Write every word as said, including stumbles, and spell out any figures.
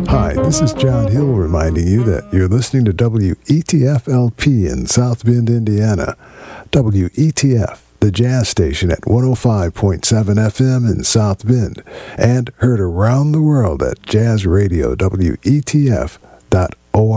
Hi, this is John Hill reminding you that you're listening to W E T F L P in South Bend, Indiana. W E T F, the jazz station at one oh five point seven F M in South Bend, and heard around the world at jazz radio W E T F dot